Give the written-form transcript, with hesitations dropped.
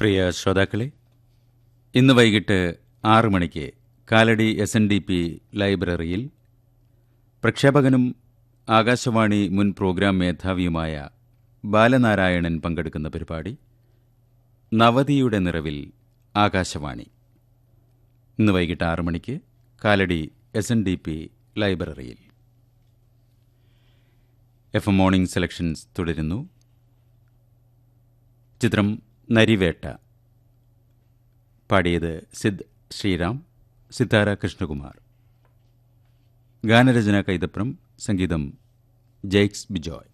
പ്രിയ ശ്രോതാക്കളെ, ഇന്ന് വൈകിട്ട് 6 മണിക്ക് കാലടി SNDP ലൈബ്രറിയിൽ പ്രക്ഷേപകനും ആകാശവാണി മുൻ പ്രോഗ്രാം മേധാവിയുമായ ബാലനാരായണൻ പങ്കെടുക്കുന്ന പരിപാടി നവതിയുടെ നിറവിൽ ആകാശവാണി. ഇന്ന് വൈകിട്ട് 6 മണിക്ക് കാലടി SNDP ലൈബ്രറിയിൽ. FM മോർണിംഗ് സെലക്ഷൻസ് തുടരുന്നു. ചിത്രം നരിവേട്ട. പാടിയത് സിദ് ശ്രീറാം, സിതാര കൃഷ്ണകുമാർ. ഗാനരചന കൈതപ്രം, സംഗീതം ജെയ്ക്സ് ബിജോയ്.